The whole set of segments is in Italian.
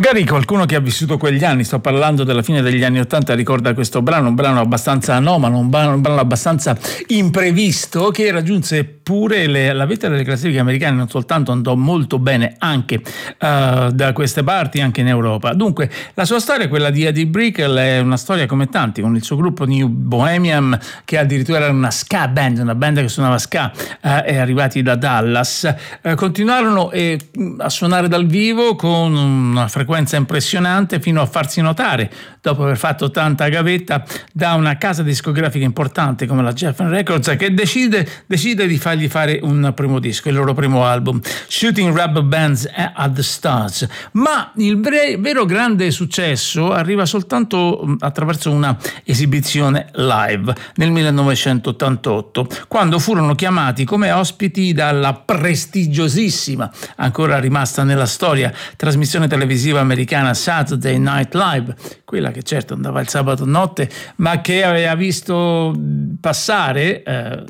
Magari qualcuno che ha vissuto quegli anni, sto parlando della fine degli anni '80, ricorda questo brano, un brano abbastanza anomalo, un brano abbastanza imprevisto, che raggiunse pure la vetta delle classifiche americane, non soltanto andò molto bene anche da queste parti, anche in Europa. Dunque, la sua storia, quella di Eddie Brickell, è una storia come tanti, con il suo gruppo New Bohemian, che addirittura era una ska band, una band che suonava ska, arrivati da Dallas. Continuarono a suonare dal vivo con una frequenza impressionante fino a farsi notare, dopo aver fatto tanta gavetta, da una casa discografica importante come la Geffen Records, che decide di fargli fare un primo disco, il loro primo album, Shooting Rubber Bands at the Stars. Ma il vero grande successo arriva soltanto attraverso una esibizione live nel 1988, quando furono chiamati come ospiti dalla prestigiosissima, ancora rimasta nella storia, trasmissione televisiva americana Saturday Night Live, quella che certo andava il sabato notte, ma che aveva visto passare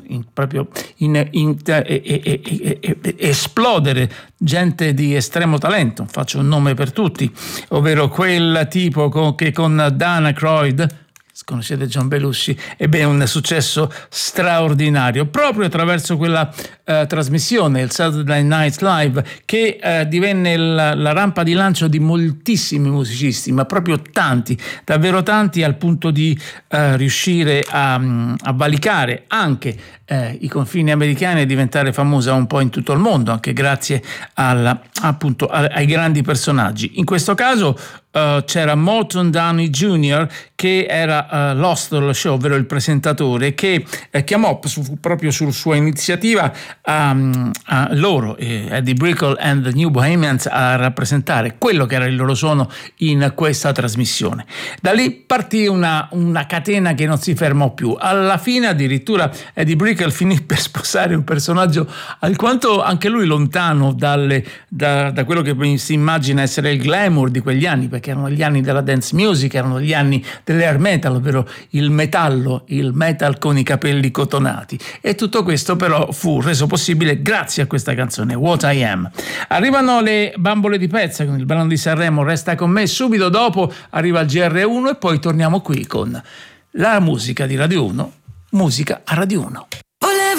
esplodere gente di estremo talento. Faccio un nome per tutti, ovvero quel tipo che con Dan Aykroyd, conoscete John Belushi, ebbe un successo straordinario proprio attraverso quella trasmissione, il Saturday Night Live, che divenne la rampa di lancio di moltissimi musicisti, ma proprio tanti, davvero tanti, al punto di riuscire a valicare anche i confini americani e diventare famosa un po' in tutto il mondo, anche grazie ai grandi personaggi. In questo caso c'era Morton Downey Jr., che era l'host dello show, ovvero il presentatore, che chiamò proprio su sua iniziativa loro, Eddie Brickell and the New Bohemians, a rappresentare quello che era il loro suono in questa trasmissione. Da lì partì una catena che non si fermò più. Alla fine addirittura Eddie Brickell finì per sposare un personaggio alquanto anche lui lontano da quello che si immagina essere il glamour di quegli anni, perché erano gli anni della dance music, erano gli anni dell'air metal, ovvero il metal con i capelli cotonati, e tutto questo però fu reso possibile grazie a questa canzone, What I Am. Arrivano le Bambole di Pezza con il brano di Sanremo Resta con me, subito dopo arriva il GR1 e poi torniamo qui con la musica di Radio 1, musica a Radio 1.